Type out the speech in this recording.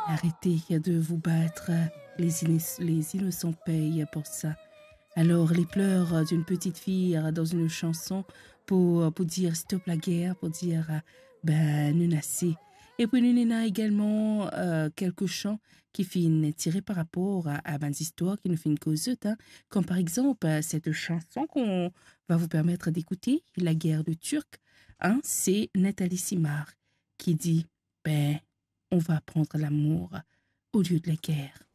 Arrêtez de vous battre. Les innocents payent pour ça. Alors, les pleurs d'une petite fille dans une chanson pour dire stop la guerre, pour dire ben, nous assez. Et puis, nous avons également quelques chants qui finissent tirés par rapport à des histoires qui nous font causer, hein, comme par exemple cette chanson qu'on va vous permettre d'écouter, La guerre de Turc. Hein, c'est Nathalie Simard qui dit ben, on va prendre l'amour au lieu de la guerre.